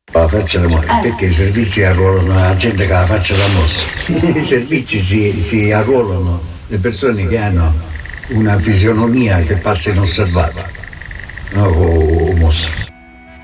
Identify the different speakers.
Speaker 1: La faccia da mossa, perché i servizi arruolano la gente che ha la faccia da mossa. I servizi si arruolano le persone che hanno una fisionomia che passa inosservata, no, o mossa.